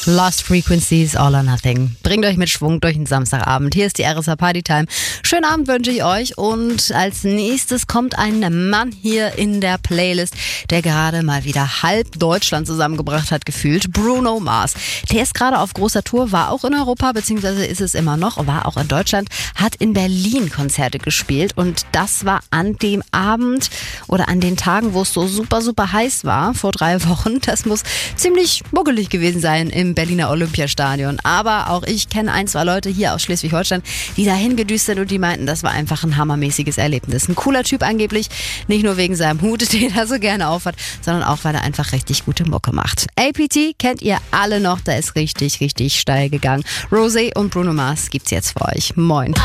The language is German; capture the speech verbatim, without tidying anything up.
Lost Frequencies, All or Nothing. Bringt euch mit Schwung durch den Samstagabend. Hier ist die R S A Party Time. Schönen Abend wünsche ich euch. Und als nächstes kommt ein Mann hier in der Playlist, der gerade mal wieder halb Deutschland zusammengebracht hat, gefühlt. Bruno Mars. Der ist gerade auf großer Tour, war auch in Europa, beziehungsweise ist es immer noch, war auch in Deutschland, hat in Berlin Konzerte gespielt. Und das war an dem Abend oder an den Tagen, wo es so super, super heiß war, vor drei Wochen. Das muss ziemlich muggelig gewesen sein im Berliner Olympiastadion. Aber auch ich kenne ein, zwei Leute hier aus Schleswig-Holstein, die dahin gedüst sind und die meinten, das war einfach ein hammermäßiges Erlebnis. Ein cooler Typ angeblich, nicht nur wegen seinem Hut, den er so gerne aufhat, sondern auch, weil er einfach richtig gute Mucke macht. A P T kennt ihr alle noch, da ist richtig, richtig steil gegangen. Rosé und Bruno Mars gibt's jetzt für euch. Moin.